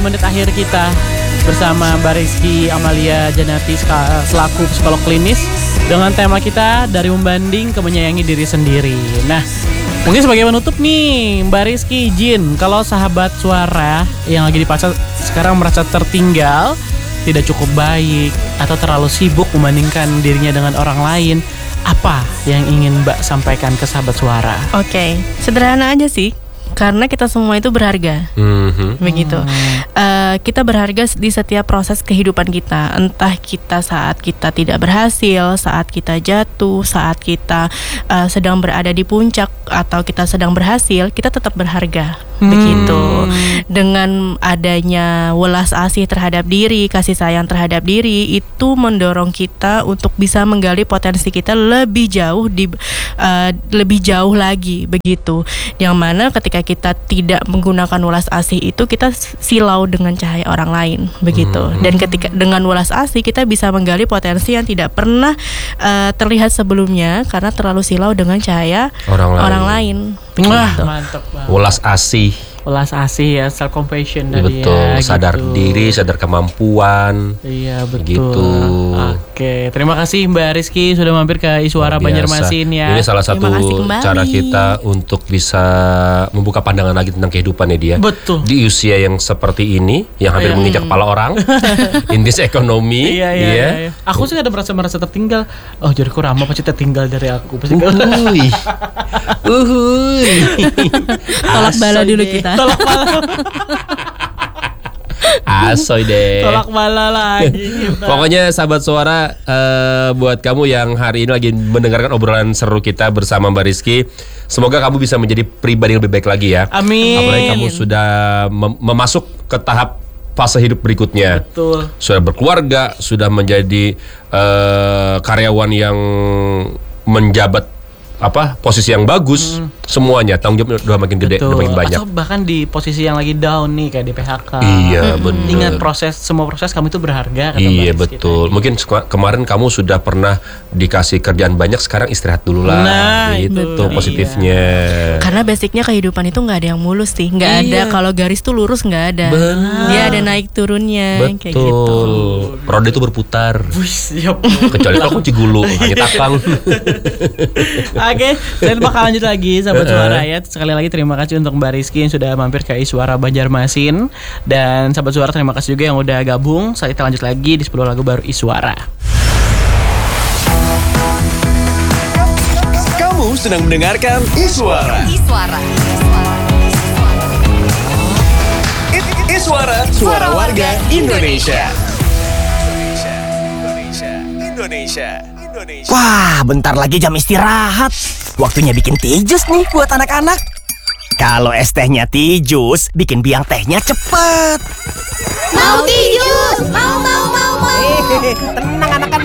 Menit akhir kita bersama Mbak Rizky Amalia Janati selaku psikolog klinis dengan tema kita dari membanding ke menyayangi diri sendiri. Nah, mungkin sebagai penutup nih Mbak Rizky izin kalau sahabat suara yang lagi di pacar sekarang merasa tertinggal, tidak cukup baik atau terlalu sibuk membandingkan dirinya dengan orang lain, apa yang ingin Mbak sampaikan ke sahabat suara? Oke, sederhana aja sih. Karena kita semua itu berharga, begitu. Kita berharga di setiap proses kehidupan kita. Entah kita saat kita tidak berhasil, saat kita jatuh, saat kita sedang berada di puncak, atau kita sedang berhasil, kita tetap berharga, begitu. Dengan adanya welas asih terhadap diri, kasih sayang terhadap diri, itu mendorong kita untuk bisa menggali potensi kita lebih jauh lagi, begitu. Yang mana ketika kita tidak menggunakan welas asih itu, kita silau dengan cahaya orang lain, begitu. Dan ketika dengan welas asih kita bisa menggali potensi yang tidak pernah terlihat sebelumnya karena terlalu silau dengan cahaya orang lain. Wah, mantap banget. Welas asih ya, self compassion tadi. Betul, ya, sadar gitu. diri, sadar kemampuan. Iya, betul. Gitu. Oke, terima kasih Mbak Rizky sudah mampir ke Iswara Banjarmasin ya. Ini salah satu cara kita untuk bisa membuka pandangan lagi tentang kehidupan ya dia. Betul. Di usia yang seperti ini, yang hampir menginjak kepala orang, in this economy. Iya. Aku sih ada merasa tertinggal. Oh, jadiku Rama pasti tertinggal dari aku. Pasti Tolak bala dulu kita. Tolak bala. Asoy deh. Tolak bala lagi. Pokoknya sahabat suara, buat kamu yang hari ini lagi mendengarkan obrolan seru kita bersama Mbak Rizky, semoga kamu bisa menjadi pribadi yang lebih baik lagi ya. Amin. Apalagi kamu sudah memasuk ke tahap fase hidup berikutnya. Betul. Sudah berkeluarga, sudah menjadi karyawan yang menjabat posisi yang bagus, semuanya tanggung jawab udah makin gede, udah makin banyak. Atau bahkan di posisi yang lagi down nih kayak di PHK. Iya, betul. Ingat semua proses kamu itu berharga. Iya, betul. Mungkin kemarin kamu sudah pernah dikasih kerjaan banyak, sekarang istirahat dulu lah. Nah, itu positifnya. Karena basicnya kehidupan itu nggak ada yang mulus sih, nggak ada kalau garis tuh lurus, nggak ada. Dia ada naik turunnya. Betul. Kayak gitu. Roda itu berputar. Siap. Kecuali kalau kunci gulu, hanya takang. Oke, dan bakal lanjut lagi sahabat suara ya. Sekali lagi terima kasih untuk Mbak Rizky yang sudah mampir ke Iswara Banjarmasin. Dan sahabat suara terima kasih juga yang udah gabung. Saat kita lanjut lagi di 10 lagu baru Iswara. Kamu sedang mendengarkan Iswara. Iswara, suara warga Indonesia. Wah, bentar lagi jam istirahat. Waktunya bikin teh jus nih buat anak-anak. Kalau es tehnya teh jus, bikin biang tehnya cepet. Mau teh jus, mau. Tenang anak-anak.